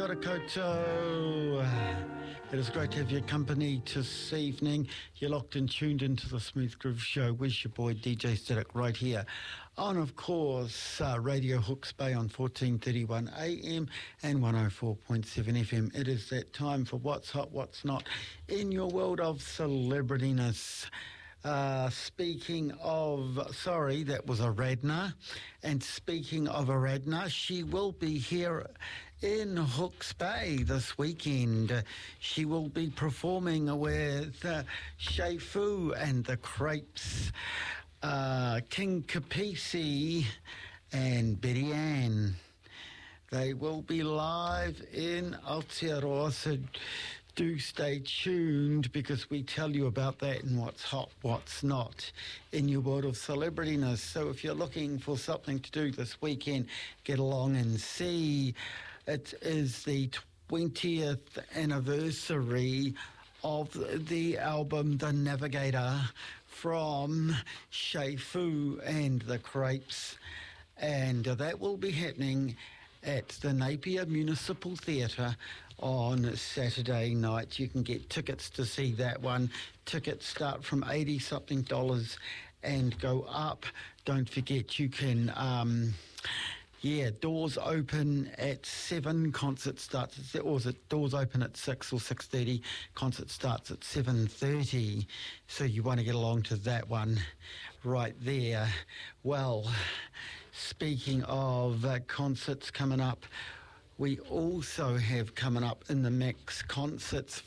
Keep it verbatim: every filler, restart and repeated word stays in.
ora koutou. It is great to have your company this evening. You're locked and tuned into the Smooth Groove Show with your boy D J Static right here on, of course, uh, Radio Hawke's Bay on fourteen thirty-one A M and one oh four point seven F M. It is that time for What's Hot, What's Not in your world of celebrityness. Uh, speaking of, sorry, that was Aradna. And speaking of Aradna, she will be here in Hawke's Bay this weekend. She will be performing with uh, Shay Fu and the Crepes, uh, King Kapisi and Betty Ann. They will be live in Aotearoa, so do stay tuned because we tell you about that and what's hot, what's not in your world of celebrityness. So if you're looking for something to do this weekend, get along and see. It is the twentieth anniversary of the album The Navigator from Shay Fu and the Crepes, and that will be happening at the Napier Municipal Theatre on Saturday night. You can get tickets to see that one. Tickets start from eighty something dollars and go up. Don't forget you can, um, yeah, doors open at seven, concert starts at, or is it doors open at six or six thirty, concert starts at seven thirty. So you want to get along to that one right there. Well, speaking of uh, concerts coming up, we also have coming up in the mix concerts